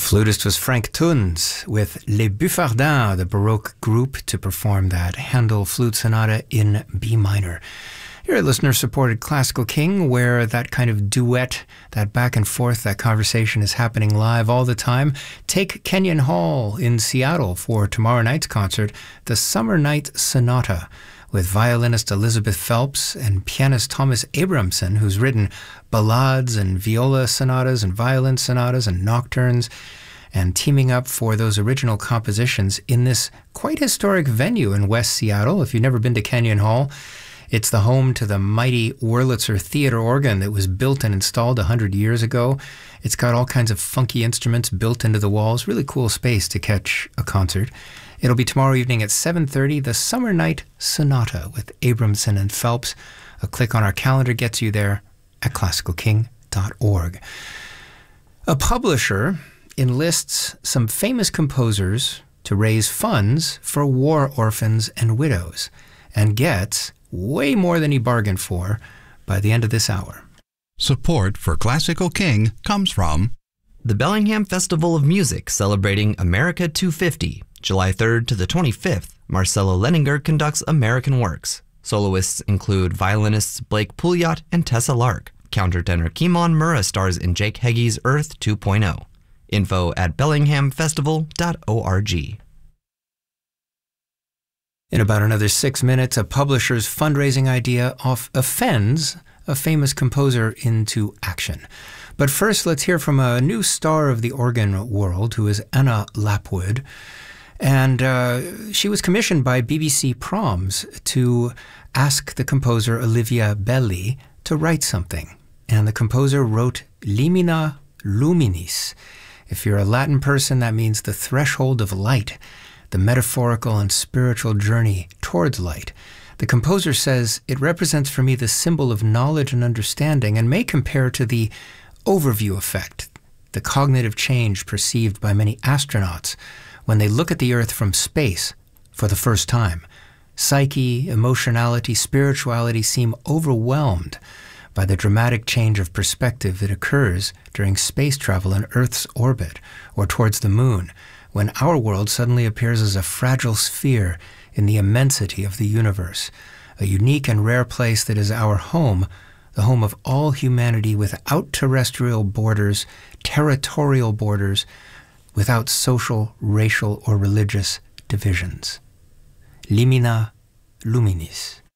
Flutist was Frank Thunz with Les Buffardins, the Baroque group, to perform that Handel flute sonata in B minor. You're a listener-supported Classical King, where that kind of duet, that back and forth, that conversation is happening live all the time. Take Kenyon Hall in Seattle for tomorrow night's concert, the Summer Night Sonata, with violinist Elizabeth Phelps and pianist Thomas Abramson, who's written ballades and viola sonatas and violin sonatas and nocturnes, and teaming up for those original compositions in this quite historic venue in West Seattle. If you've never been to Kenyon Hall, it's the home to the mighty Wurlitzer theater organ that was built and installed 100 years ago. It's got all kinds of funky instruments built into the walls. Really cool space to catch a concert. It'll be tomorrow evening at 7:30, the Summer Night Sonata with Abramson and Phelps. A click on our calendar gets you there at classicalking.org. A publisher enlists some famous composers to raise funds for war orphans and widows, and gets way more than he bargained for by the end of this hour. Support for Classical King comes from the Bellingham Festival of Music, celebrating America 250. July 3rd to the 25th, Marcelo Leninger conducts American Works. Soloists include violinists Blake Pouliot and Tessa Lark. Countertenor Kimon Murrah stars in Jake Heggie's Earth 2.0. Info at bellinghamfestival.org. In about another 6 minutes, a publisher's fundraising idea offends a famous composer into action. But first, let's hear from a new star of the organ world, who is Anna Lapwood. And she was commissioned by BBC Proms to ask the composer Olivia Belli to write something. And the composer wrote Limina Luminis. If you're a Latin person, that means the threshold of light, the metaphorical and spiritual journey towards light. The composer says it represents for me the symbol of knowledge and understanding, and may compare to the overview effect, the cognitive change perceived by many astronauts when they look at the Earth from space for the first time. Psyche, emotionality, spirituality seem overwhelmed by the dramatic change of perspective that occurs during space travel in Earth's orbit or towards the moon, when our world suddenly appears as a fragile sphere in the immensity of the universe, a unique and rare place that is our home, the home of all humanity without terrestrial borders, territorial borders, without social, racial, or religious divisions. Limina Luminis.